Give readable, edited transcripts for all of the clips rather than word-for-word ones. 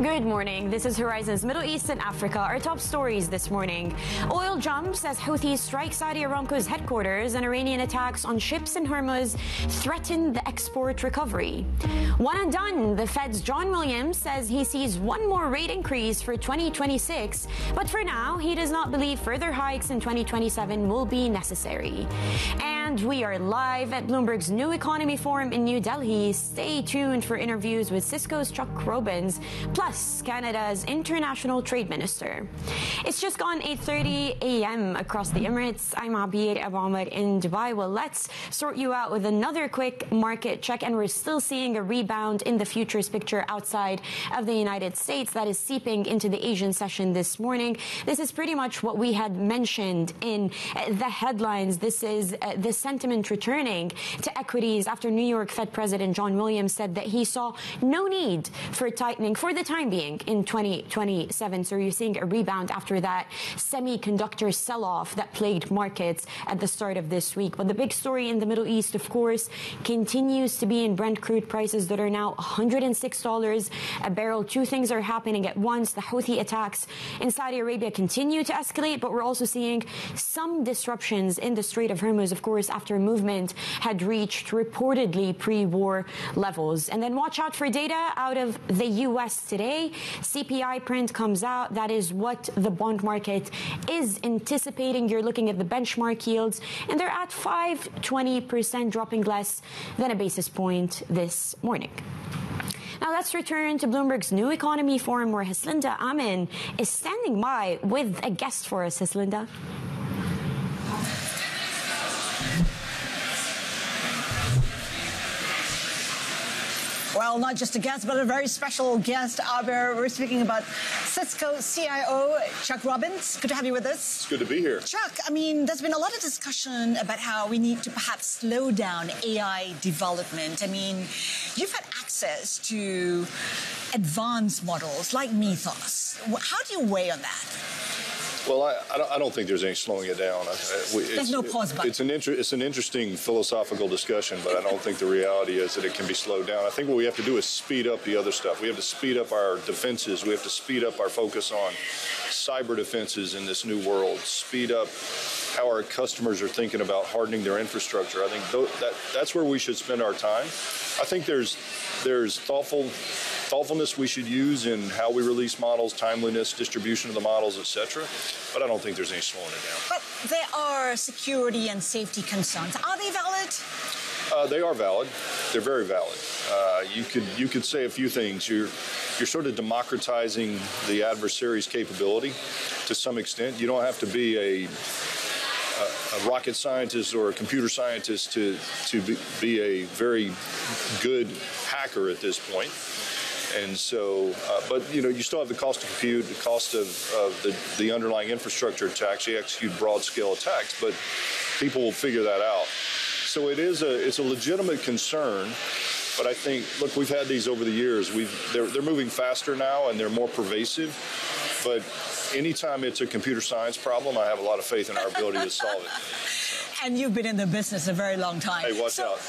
Good morning. This is Horizon's Middle East and Africa. Our top stories this morning. Oil jumps as Houthis strike Saudi Aramco's headquarters, and Iranian attacks on ships in Hormuz threaten the export recovery. One and done. The Fed's John Williams says he sees one more rate increase for 2026, but for now, he does not believe further hikes in 2027 will be necessary. And we are live at Bloomberg's New Economy Forum in New Delhi. Stay tuned for interviews with Cisco's Chuck Robbins, plus Canada's International Trade Minister. It's just gone 8:30 a.m. across the Emirates. I'm Abir Abu Amr in Dubai. Well, let's sort you out with another quick market check, and we're still seeing a rebound in the futures picture outside of the United States that is seeping into the Asian session this morning. This is pretty much what we had mentioned in the headlines. This is the sentiment returning to equities after New York Fed President John Williams said that he saw no need for tightening for the time being in 2027. So you're seeing a rebound after that semiconductor sell-off that plagued markets at the start of this week. But the big story in the Middle East, of course, continues to be in Brent crude prices that are now $106 a barrel. Two things are happening at once. The Houthi attacks in Saudi Arabia continue to escalate, but we're also seeing some disruptions in the Strait of Hormuz, of course, after movement had reached reportedly pre-war levels. And then watch out for data out of the U.S. today. CPI print comes out. That is what the bond market is anticipating. You're looking at the benchmark yields, and they're at 5.20%, dropping less than a basis point this morning. Now let's return to Bloomberg's New Economy Forum, where Haslinda Amin is standing by with a guest for us. Haslinda. Well, not just a guest, but a very special guest, Abir. We're speaking about Cisco CIO, Chuck Robbins. Good to have you with us. It's good to be here. Chuck, I mean, there's been a lot of discussion about how we need to perhaps slow down AI development. I mean, you've had access to advanced models like Mythos. How do you weigh on that? Well, I don't think there's any slowing it down. There's no pause button. It's an interesting philosophical discussion, but I don't think the reality is that it can be slowed down. I think what we have to do is speed up the other stuff. We have to speed up our defenses. We have to speed up our focus on cyber defenses in this new world, speed up how our customers are thinking about hardening their infrastructure. I think that's where we should spend our time. I think there's thoughtfulness we should use in how we release models, timeliness, distribution of the models, etc. But I don't think there's any slowing it down. But there are security and safety concerns. Are they valid? They are valid. They're very valid. You could say a few things. You're sort of democratizing the adversary's capability to some extent. You don't have to be a rocket scientist or a computer scientist to be a very good hacker at this point. And so, but you still have the cost of compute, the cost of the underlying infrastructure to actually execute broad-scale attacks. But people will figure that out. So it's a legitimate concern. But I think, look, we've had these over the years. They're moving faster now, and they're more pervasive. But anytime it's a computer science problem, I have a lot of faith in our ability to solve it. And you've been in the business a very long time. Hey, watch out.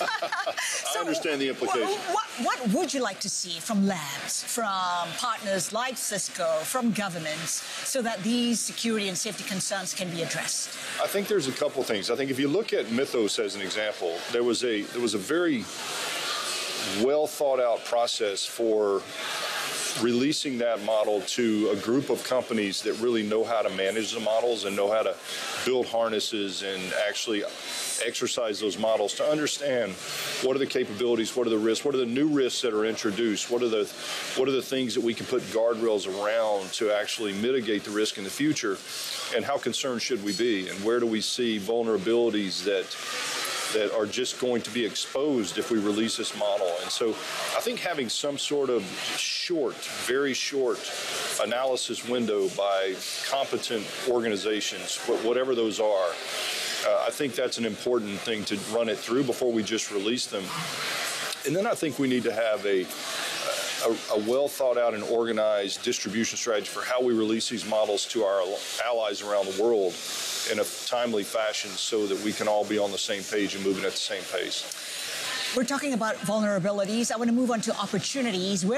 I understand the implication. What would you like to see from labs, from partners like Cisco, from governments, so that these security and safety concerns can be addressed? I think there's a couple things. I think if you look at Mythos as an example, there was a very well thought out process for releasing that model to a group of companies that really know how to manage the models and know how to build harnesses and actually exercise those models to understand what are the capabilities, what are the risks, what are the new risks that are introduced, what are the things that we can put guardrails around to actually mitigate the risk in the future, and how concerned should we be, and where do we see vulnerabilities that are just going to be exposed if we release this model. And so I think having some sort of very short analysis window by competent organizations, whatever those are, I think that's an important thing to run it through before we just release them. And then I think we need to have a well thought out and organized distribution strategy for how we release these models to our allies around the world in a timely fashion so that we can all be on the same page and moving at the same pace. We're talking about vulnerabilities. I want to move on to opportunities.